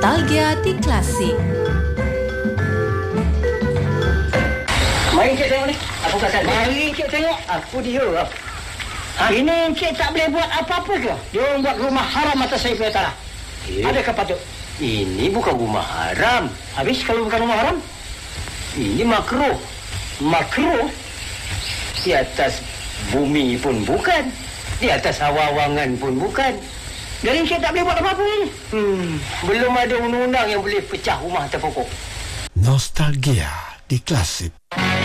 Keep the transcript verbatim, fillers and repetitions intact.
Nostalgia di Klasik. Mari Encik tengok ni. Aku kata mari Encik tengok. Aku dia. Ha? Ini Encik tak boleh buat apa-apa ke? Dia orang buat rumah haram atas saya punya tanah. Eh, adakah patut? Ini bukan rumah haram. Habis kalau bukan rumah haram? Ini makruh. Makruh? Di atas bumi pun bukan. Di atas awangan pun bukan. Jadi Encik tak boleh buat apa-apa ni. Hmm, belum ada undang-undang yang boleh pecah rumah atas pokok. Nostalgia di Klasik.